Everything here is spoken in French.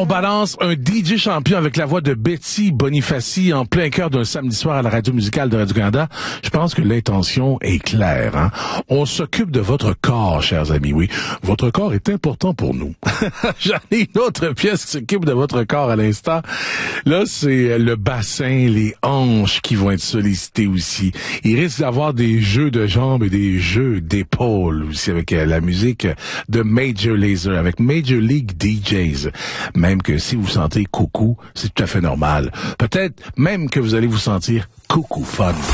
on balance un DJ champion avec la voix de Betty Bonifaci en plein cœur d'un samedi soir à la radio musicale de Radio-Canada. Je pense que l'intention est claire, hein. On s'occupe de votre corps, chers amis, oui. Votre corps est important pour nous. J'en ai une autre pièce qui s'occupe de votre corps à l'instant. Là, c'est le bassin, les hanches qui vont être sollicitées aussi. Il risque d'avoir des jeux de jambes et des jeux d'épaules aussi avec la musique de Major Lazer, avec Major League DJs. Même que si vous sentez coucou, c'est tout à fait normal. Peut-être même que vous allez vous sentir coucou fun.